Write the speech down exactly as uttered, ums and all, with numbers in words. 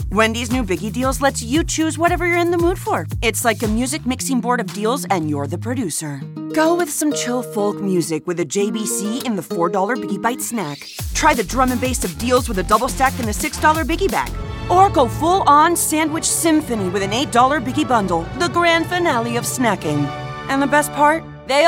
Wendy's new Biggie Deals lets you choose whatever you're in the mood for. It's like a music mixing board of deals, and you're the producer. Go with some chill folk music with a J B C in the four dollar Biggie Bite snack. Try the drum and bass of deals with a double stack in the six dollar Biggie Bag. Or go full-on sandwich symphony with an eight dollar Biggie Bundle, the grand finale of snacking. And the best part?